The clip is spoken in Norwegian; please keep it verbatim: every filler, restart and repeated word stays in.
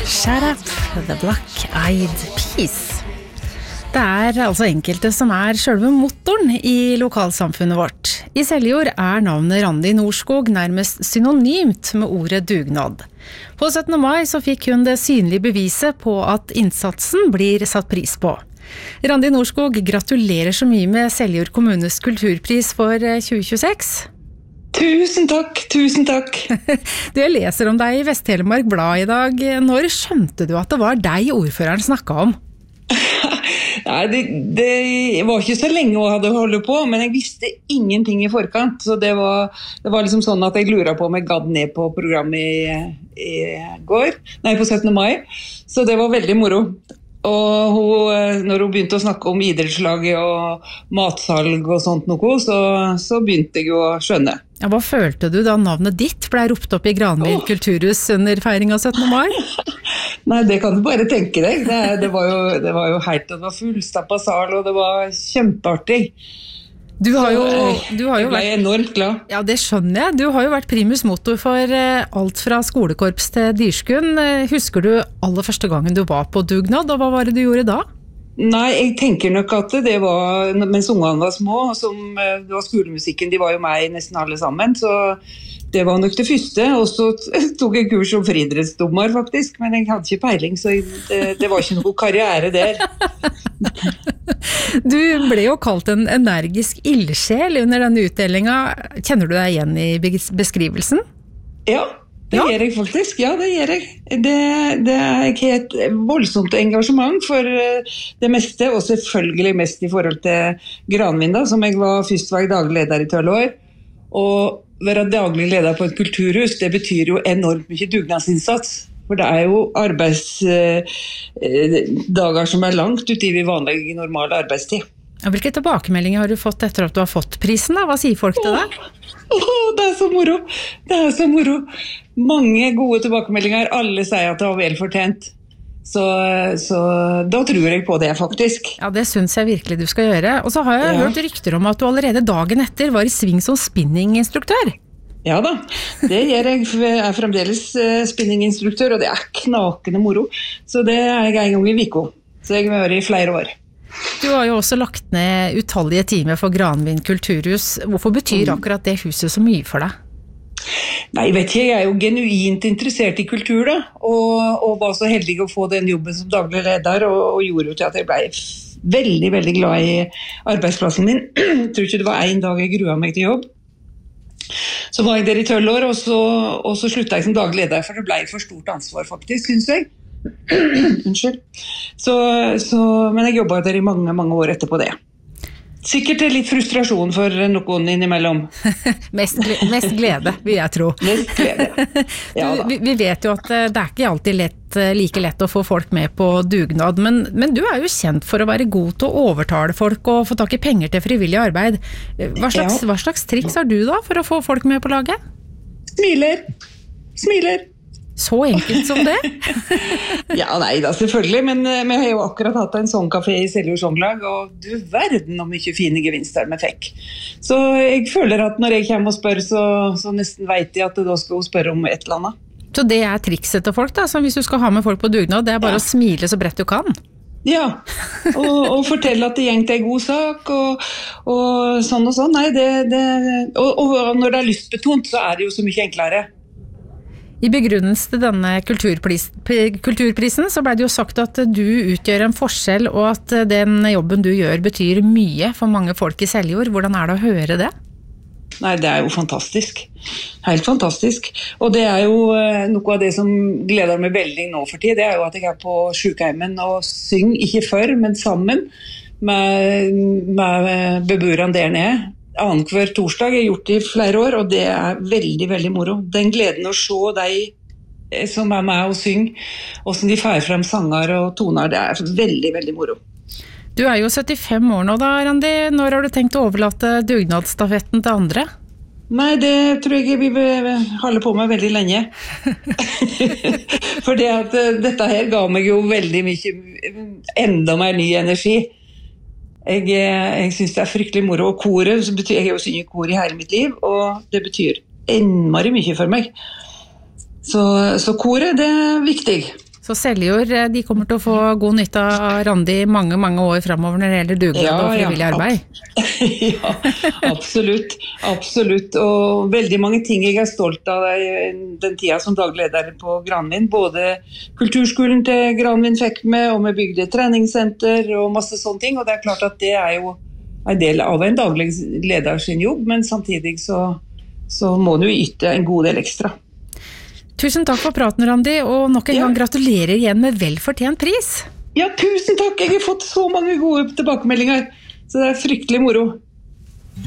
Shut up, the black-eyed peas. Det er altså enkelte som er selve motoren i lokalsamfunnet vårt. I Seljord er navnet Randi Norskog nærmest synonymt med ordet dugnad. På syttende mai så fikk hun det synlige beviset på at innsatsen blir satt pris på. Randi Norskog, gratulerer så mye med Seljord kommunes kulturpris for tjue tjueseks. Tusen takk, tusen takk. Du, jeg leser om deg i Vest-Telemark Blad i dag. Når skjønte du at det var deg ordføreren snakket om? Nei, det, det var ikke så lenge jeg hadde holdt på, men jeg visste ingenting i forkant. Så det var, det var liksom sånn at jeg luret på om jeg gadd ned på programmet i, i går, nei, på syttende mai. Så det var veldig moro. Og hun, når hun begynte å snakke om idrettslaget og matsalg og sånt noe, så, så begynte jeg jo å skjønne. Ja, hva følte du da navnet ditt ble ropt opp i Granvin oh. kulturhus under feiring av syttende mai? Nei, det kan du bare tenke deg. Det, det, var, jo, det var jo helt, det var fullstappet sal, og det var kjempeartig. Du har jo, du har jo jeg ble vært, enormt glad. Ja, det skjønner jeg. Du har jo vært primus motor for alt fra skolekorps til dyrskuen. Husker du aller første gangen du var på dugnad, og hva var det du gjorde da? Nei, jeg tenker nok at det var, mens ungene var små, som, det var skolemusikken, de var jo med nesten alle sammen, så det var nok det første, og så tok jeg kurs som friidrettsdommer faktisk, men jeg hadde ikke peiling, så det, det var ikke noe karriere der. Du ble jo kalt en energisk ildsjel under denne utdelingen. Kjenner du deg igjen i beskrivelsen? Ja, det ja. gjør jeg faktisk. Ja, det gjør jeg. Det, det er et voldsomt engasjement for det meste, og selvfølgelig mest i forhold til Granvin, da, som jeg var først var daglig leder i tolv år. Og være daglig leder på et kulturhus, det betyr jo enormt mye dugnadsinnsats. For det er jo arbeidsdager som er langt ute i vanlig normal arbeidstid. Ja, hvilke tilbakemeldinger har du fått etter at du har fått prisen da? Hva sier folk til deg? Åh, åh, det er så moro! Det er så moro! Mange gode tilbakemeldinger, alle sier at det var velfortjent. Så, så da tror jeg på det faktisk. Ja, det synes jeg virkelig du skal gjøre. Og så har jeg ja. hørt rykter om at du allerede dagen etter var i sving som spinninginstruktør. Ja da, det gjør jeg. Jeg er fremdeles spinninginstruktør, og det er knakende moro. Så det er jeg en gang i Viko. Så jeg har vært i flere år. Du har jo også lagt ned utallige timer for Granvin kulturhus. Hvorfor betyr akkurat det huset så mye for deg? Nei, vet ikke, jeg er jo genuint interessert i kultur da, og, og var så heldig å få den jobben som daglig leder, og, og gjorde jo til at jeg ble veldig, veldig glad i arbeidsplassen min. Jeg tror ikke det var en dag jeg gruet meg til jobb. Så var jeg der i tolv år, og så, og så sluttet jeg som daglig leder, for det ble for stort ansvar faktisk, synes jeg. Unnskyld. Så, så, men jeg jobbet der i mange, mange år etterpå det. Sikkert litt frustrasjon for noen innimellom. mest, glede, mest glede, vil jeg tro. Mest glede, ja da. Du, vi, vi vet jo at det er ikke alltid lett, like lett å få folk med på dugnad, men, men du er jo kjent for å være god til å overtale folk og få tak i penger til frivillig arbeid. Hva slags, ja. hva slags triks har du da for å få folk med på laget? Smiler. Smiler. Så enkelt som det? Ja, nei da, selvfølgelig, men vi har jo akkurat hatt en sånn kafé i Seljord Songlag, og du verden om mye fine gevinster med fikk. Så jeg føler at når jeg kommer og spør, så, så nesten vet jeg at da skal hun spørre om et eller annet. Så det er trikset til folk da, så hvis du skal ha med folk på dugnad, det er bare ja. å smile så bredt du kan? Ja, og, og fortelle at det gjengt er god sak, og, og sånn og sånn. Nei, det, det, og, og når det er lystbetont, så er det jo så mye enklere. I begrunnelse til denne kulturpris, kulturprisen så ble det jo sagt at du utgjør en forskjell, og at den jobben du gjør betyr mye for mange folk i Seljord. Hvordan er det å høre det? Nei, det er jo fantastisk. Helt fantastisk. Og det er jo noe av det som gleder meg veldig nå for tid, det er jo at jeg er på sykehjemmen og synger, ikke før, men sammen med, med beboerne der nede. Annen hver torsdag jeg har gjort det i flere år, og det er veldig, veldig moro. Den gleden å se de som er med og synger, hvordan de feirer frem sanger og toner, det er veldig, veldig moro. Du er jo syttifem år nå da, Randi. Når har du tenkt å overlate dugnadsstafetten til andre? Nei, det tror jeg vi vil holde på med veldig lenge. For det at dette her ga meg jo veldig mye, enda mer ny energi. Jeg, jeg synes det er fryktelig moro, og koret, så betyr, jeg har jo synget kor i hele mitt liv, og det betyr enormt mye for meg. Så, så koret, det er viktig. Så Seljord, de kommer til å få god nytte av Randi mange, mange år fremover når det gjelder dugnad ja, og frivillig ja, arbeid. Ja, absolutt. Absolutt. Og veldig mange ting jeg er stolt av den tida som daglig leder på Granvin. Både kulturskolen til Granvin fikk med, og vi bygde treningssenter og masse sånne ting. Og det er klart at det er jo en del av en daglig leder sin jobb, men samtidig så, så må du yte en god del ekstra. Tusen takk for praten, Randi, og nok en ja. gang gratulerer igjen med velfortjent pris. Ja, tusen takk! Jeg har fått så mange gode tilbakemeldinger, så det er fryktelig moro.